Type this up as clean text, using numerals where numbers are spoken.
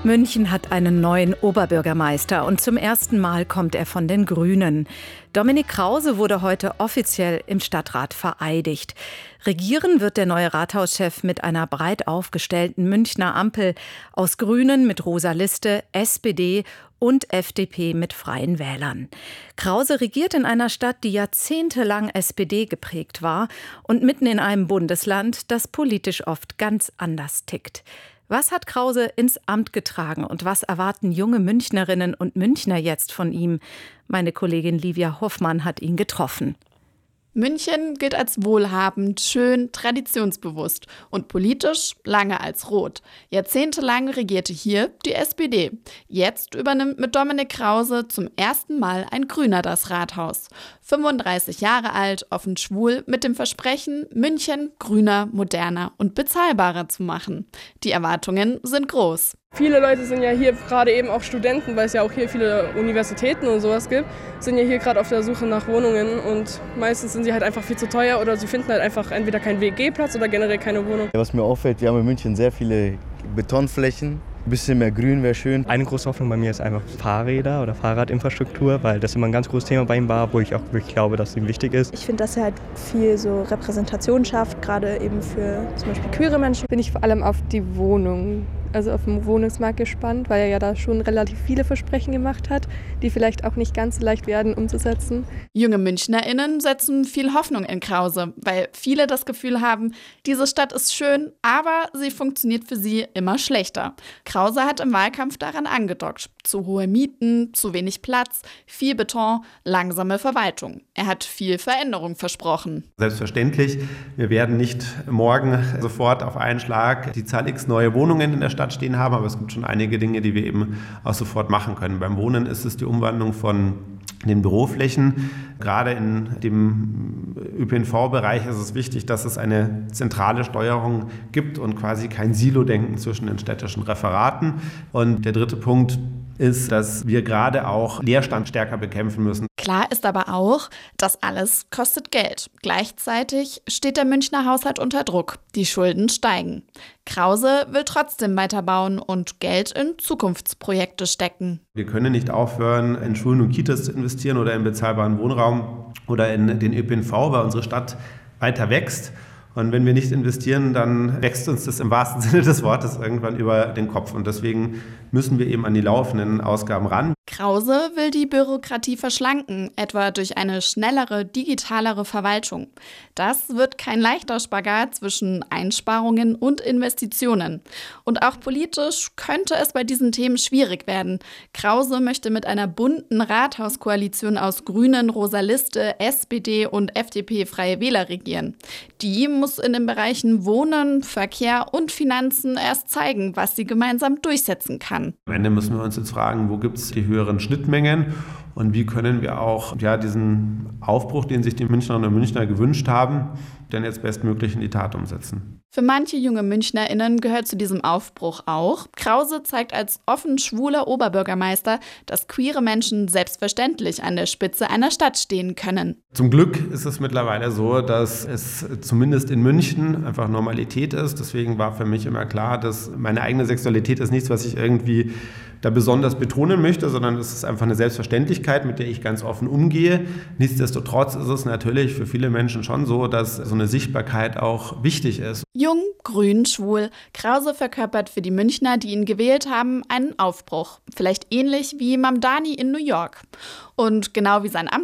München hat einen neuen Oberbürgermeister und zum ersten Mal kommt er von den Grünen. Dominik Krause wurde heute offiziell im Stadtrat vereidigt. Regieren wird der neue Rathauschef mit einer breit aufgestellten Münchner Ampel aus Grünen mit Rosa Liste, SPD und FDP mit Freien Wählern. Krause regiert in einer Stadt, die jahrzehntelang SPD geprägt war und mitten in einem Bundesland, das politisch oft ganz anders tickt. Was hat Krause ins Amt getragen und was erwarten junge Münchnerinnen und Münchner jetzt von ihm? Meine Kollegin Livia Hoffmann hat ihn getroffen. München gilt als wohlhabend, schön, traditionsbewusst und politisch lange als rot. Jahrzehntelang regierte hier die SPD. Jetzt übernimmt mit Dominik Krause zum ersten Mal ein Grüner das Rathaus. 35 Jahre alt, offen schwul, mit dem Versprechen, München grüner, moderner und bezahlbarer zu machen. Die Erwartungen sind groß. Viele Leute sind ja hier, gerade eben auch Studenten, weil es ja auch hier viele Universitäten und sowas gibt, sind ja hier gerade auf der Suche nach Wohnungen und meistens sind sie halt einfach viel zu teuer oder sie finden halt einfach entweder keinen WG-Platz oder generell keine Wohnung. Was mir auffällt, wir haben in München sehr viele Betonflächen. Ein bisschen mehr Grün wäre schön. Eine große Hoffnung bei mir ist einfach Fahrräder oder Fahrradinfrastruktur, weil das immer ein ganz großes Thema bei ihm war, wo ich auch wirklich glaube, dass es ihm wichtig ist. Ich finde, dass er halt viel so Repräsentation schafft, gerade eben für zum Beispiel queere Menschen. Bin ich vor allem auf die Wohnung, also auf den Wohnungsmarkt gespannt, weil er ja da schon relativ viele Versprechen gemacht hat, die vielleicht auch nicht ganz so leicht werden umzusetzen. Junge MünchnerInnen setzen viel Hoffnung in Krause, weil viele das Gefühl haben, diese Stadt ist schön, aber sie funktioniert für sie immer schlechter. Krause hat im Wahlkampf daran angedockt. Zu hohe Mieten, zu wenig Platz, viel Beton, langsame Verwaltung. Er hat viel Veränderung versprochen. Selbstverständlich, wir werden nicht morgen sofort auf einen Schlag die Zahl X neue Wohnungen in der Stadt stehen haben, aber es gibt schon einige Dinge, die wir eben auch sofort machen können. Beim Wohnen ist es die Umwandlung von den Büroflächen. Gerade in dem ÖPNV-Bereich ist es wichtig, dass es eine zentrale Steuerung gibt und quasi kein Silo-Denken zwischen den städtischen Referaten. Und der dritte Punkt ist, dass wir gerade auch Leerstand stärker bekämpfen müssen. Klar ist aber auch, das alles kostet Geld. Gleichzeitig steht der Münchner Haushalt unter Druck. Die Schulden steigen. Krause will trotzdem weiterbauen und Geld in Zukunftsprojekte stecken. Wir können nicht aufhören, in Schulen und Kitas zu investieren oder in bezahlbaren Wohnraum oder in den ÖPNV, weil unsere Stadt weiter wächst. Und wenn wir nicht investieren, dann wächst uns das im wahrsten Sinne des Wortes irgendwann über den Kopf. Und deswegen müssen wir eben an die laufenden Ausgaben ran. Krause will die Bürokratie verschlanken, etwa durch eine schnellere, digitalere Verwaltung. Das wird kein leichter Spagat zwischen Einsparungen und Investitionen. Und auch politisch könnte es bei diesen Themen schwierig werden. Krause möchte mit einer bunten Rathauskoalition aus Grünen, Rosa Liste, SPD und FDP Freie Wähler regieren. Die muss in den Bereichen Wohnen, Verkehr und Finanzen erst zeigen, was sie gemeinsam durchsetzen kann. Am Ende müssen wir uns jetzt fragen, wo gibt es die höheren Schnittmengen und wie können wir auch diesen Aufbruch, den sich die Münchnerinnen und Münchner gewünscht haben, denn jetzt bestmöglich in die Tat umsetzen. Für manche junge MünchnerInnen gehört zu diesem Aufbruch auch: Krause zeigt als offen schwuler Oberbürgermeister, dass queere Menschen selbstverständlich an der Spitze einer Stadt stehen können. Zum Glück ist es mittlerweile so, dass es zumindest in München einfach Normalität ist. Deswegen war für mich immer klar, dass meine eigene Sexualität ist nichts, was ich irgendwie da besonders betonen möchte, sondern es ist einfach eine Selbstverständlichkeit, mit der ich ganz offen umgehe. Nichtsdestotrotz ist es natürlich für viele Menschen schon so, dass so eine Sichtbarkeit auch wichtig ist. Jung, grün, schwul. Krause verkörpert für die Münchner, die ihn gewählt haben, einen Aufbruch. Vielleicht ähnlich wie Mamdani in New York. Und genau wie sein